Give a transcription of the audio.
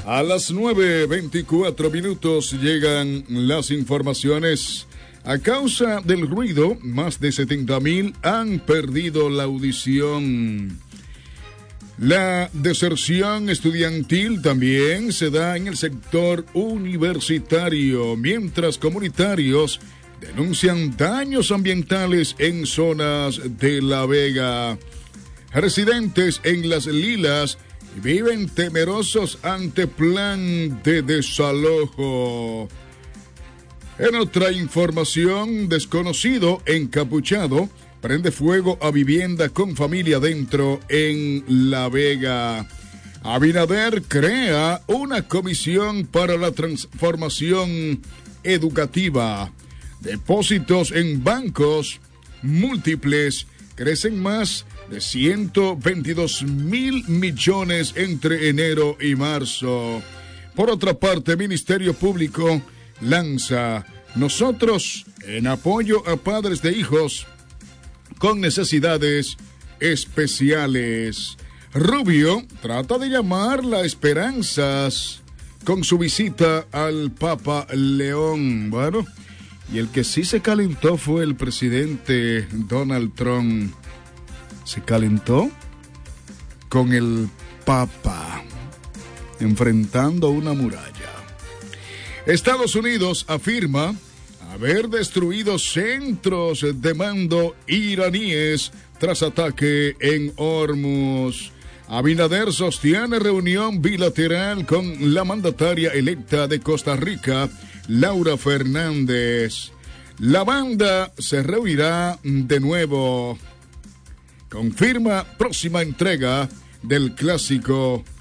A las 9:24 llegan las informaciones. A causa del ruido, más de 70,000 han perdido la audición. La deserción estudiantil también se da en el sector universitario, mientras comunitarios denuncian daños ambientales en zonas de La Vega. Residentes en Las Lilas viven temerosos ante plan de desalojo. En otra información, desconocido encapuchado prende fuego a vivienda con familia dentro en La Vega. Abinader crea una comisión para la transformación educativa. Depósitos en bancos múltiples crecen más de 122,000 millones entre enero y marzo. Por otra parte, Ministerio Público lanza Nosotros en apoyo a padres de hijos con necesidades especiales. Rubio trata de llamar las esperanzas con su visita al Papa León. Bueno, y el que sí se calentó fue el presidente Donald Trump. Se calentó con el Papa, enfrentando una muralla. Estados Unidos afirma haber destruido centros de mando iraníes tras ataque en Hormuz. Abinader sostiene reunión bilateral con la mandataria electa de Costa Rica, Laura Fernández. La banda se reunirá de nuevo. Confirma próxima entrega del clásico